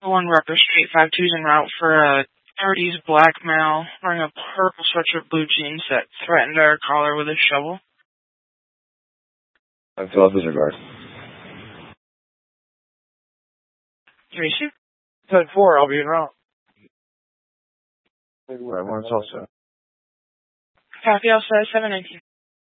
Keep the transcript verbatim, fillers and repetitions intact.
One Rucker Street, five two's en route for a thirties black male wearing a purple sweatshirt, blue jeans that threatened our caller with a shovel. I fill up his regard. three two. ten four, I'll be en route. Right, one, it's also. Copy, I'll say seven nineteen.